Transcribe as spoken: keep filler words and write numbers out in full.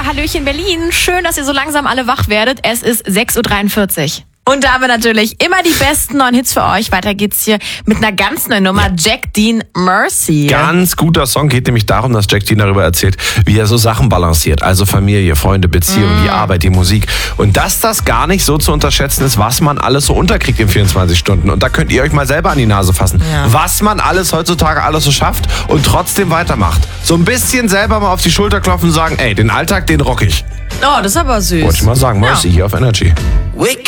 Hallöchen Berlin. Schön, dass ihr so langsam alle wach werdet. Es ist sechs Uhr dreiundvierzig. Und da haben wir natürlich immer die besten neuen Hits für euch. Weiter geht's hier mit einer ganz neuen Nummer. Jack Dean, Mercy. Ganz guter Song, geht nämlich darum, dass Jack Dean darüber erzählt, wie er so Sachen balanciert. Also Familie, Freunde, Beziehung, mm. die Arbeit, die Musik. Und dass das gar nicht so zu unterschätzen ist, was man alles so unterkriegt in vierundzwanzig Stunden. Und da könnt ihr euch mal selber an die Nase fassen. Ja. Was man alles heutzutage alles so schafft und trotzdem weitermacht. So ein bisschen selber mal auf die Schulter klopfen und sagen, ey, den Alltag, den rock ich. Oh, das ist aber süß. Wollte ich mal sagen, Mercy, ja. hier auf Energy.